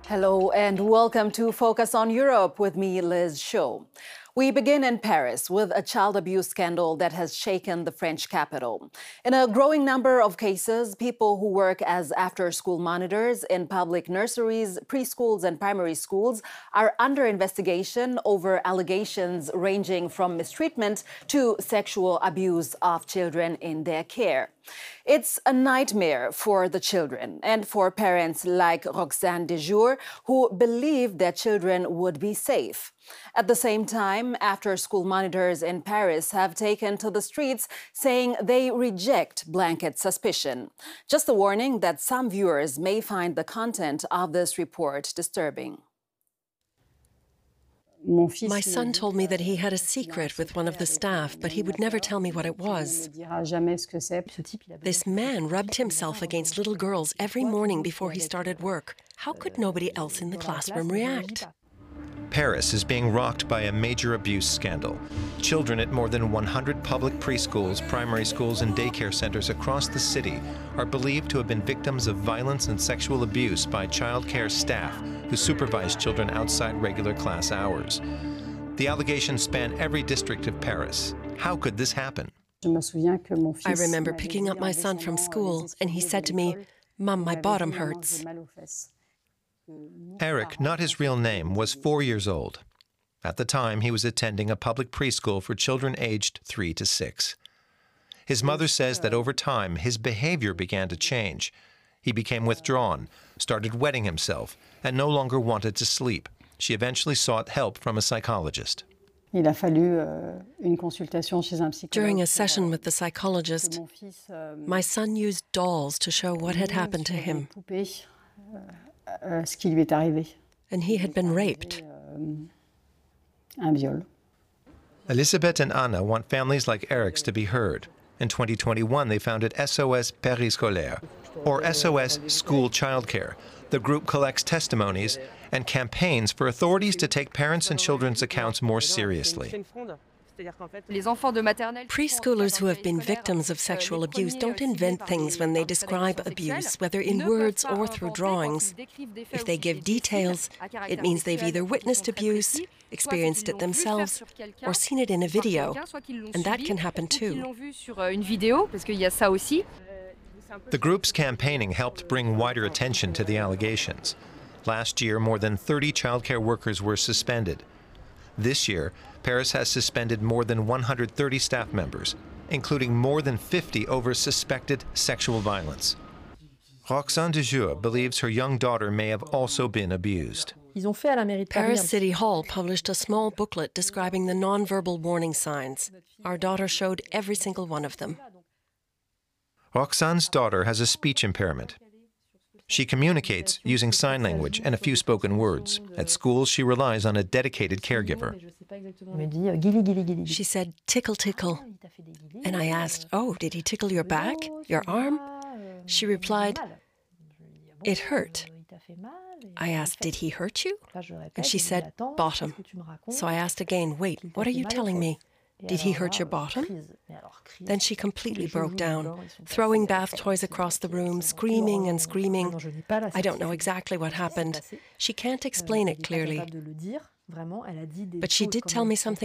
Hello and welcome to Focus on Europe with me, Liz Shaw. We begin in Paris with a child abuse scandal that has shaken the French capital. In a growing number of cases, people who work as after-school monitors in public nurseries, preschools and primary schools are under investigation over allegations ranging from mistreatment to sexual abuse of children in their care. It's a nightmare for the children and for parents like Roxane Dejour, who believe their children would be safe. At the same time, after-school monitors in Paris have taken to the streets saying they reject blanket suspicion. Just a warning that some viewers may find the content of this report disturbing. My son told me that he had a secret with one of the staff, but he would never tell me what it was. This man rubbed himself against little girls every morning before he started work. How could nobody else in the classroom react? Paris is being rocked by a major abuse scandal. Children at more than 100 public preschools, primary schools, and daycare centers across the city are believed to have been victims of violence and sexual abuse by child care staff who supervise children outside regular class hours. The allegations span every district of Paris. How could this happen? I remember picking up my son from school, and he said to me, "Mom, my bottom hurts." Eric, not his real name, was 4 years old. At the time, he was attending a public preschool for children aged 3 to 6. His mother says that over time, his behavior began to change. He became withdrawn, started wetting himself, and no longer wanted to sleep. She eventually sought help from a psychologist. During a session with the psychologist, my son used dolls to show what had happened to him. And he had been raped. Elisabeth and Anna want families like Eric's to be heard. In 2021, they founded SOS Périscolaire, or SOS School Childcare. The group collects testimonies and campaigns for authorities to take parents' and children's accounts more seriously. Preschoolers who have been victims of sexual abuse don't invent things when they describe abuse, whether in words or through drawings. If they give details, it means they've either witnessed abuse, experienced it themselves, or seen it in a video, and that can happen too. The group's campaigning helped bring wider attention to the allegations. Last year, more than 30 childcare workers were suspended. This year, Paris has suspended more than 130 staff members, including more than 50 over suspected sexual violence. Roxane Dejour believes her young daughter may have also been abused. Paris City Hall published a small booklet describing the nonverbal warning signs. Our daughter showed every single one of them. Roxane's daughter has a speech impairment. She communicates using sign language and a few spoken words. At school, she relies on a dedicated caregiver. She said, "Tickle, tickle." And I asked, "Oh, did he tickle your back, your arm?" She replied, "It hurt." I asked, "Did he hurt you?" And she said, "Bottom." So I asked again, "Wait, what are you telling me? Did he hurt your bottom?" Then she completely broke down, throwing bath toys across the room, screaming and screaming. I don't know exactly what happened. She can't explain it clearly. But she did tell me something